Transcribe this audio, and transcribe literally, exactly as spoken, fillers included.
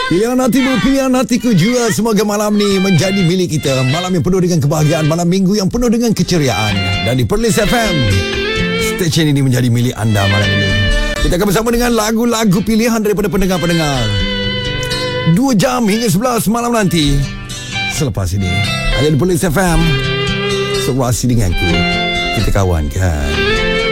Pilihan hatimu, pilihan hatiku juga. Semoga malam ni menjadi milik kita. Malam yang penuh dengan kebahagiaan, malam minggu yang penuh dengan keceriaan. Dan di Perlis F M, stesen ini menjadi milik anda malam ini. Kita akan bersama dengan lagu-lagu pilihan daripada pendengar-pendengar. Dua jam hingga sebelas malam nanti. Selepas ini, ada di Perlis F M. Serasi denganku. Kita kawan kan?